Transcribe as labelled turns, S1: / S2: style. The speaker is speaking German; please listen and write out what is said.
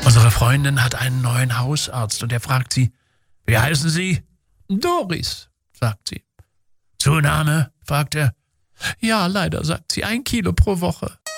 S1: Unsere Freundin hat einen neuen Hausarzt und er fragt sie, wie heißen Sie? Doris, sagt sie. Zunahme? Fragt er. Ja, leider, sagt sie, 1 Kilo pro Woche.